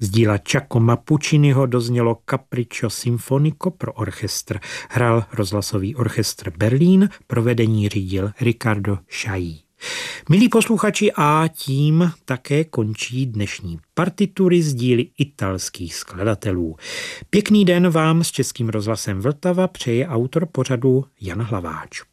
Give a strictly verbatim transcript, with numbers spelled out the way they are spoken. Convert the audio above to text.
Z díla Giacoma Pucciniho doznělo Capriccio Sinfonico pro orchestr. Hrál rozhlasový orchestr Berlín, provedení řídil Riccardo Chailly. Milí posluchači, a tím také končí dnešní partitury z díly italských skladatelů. Pěkný den vám s Českým rozhlasem Vltava přeje autor pořadu Jan Hlaváč.